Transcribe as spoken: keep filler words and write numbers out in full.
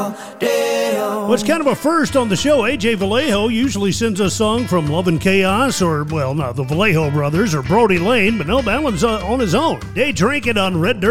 Well, it's kind of a first on the show. A J Vallejo usually sends a song from Love and Chaos, or, well, not the Vallejo brothers, or Brody Lane, but no, that one's uh, on his own. Day Drinking on Red Dirt.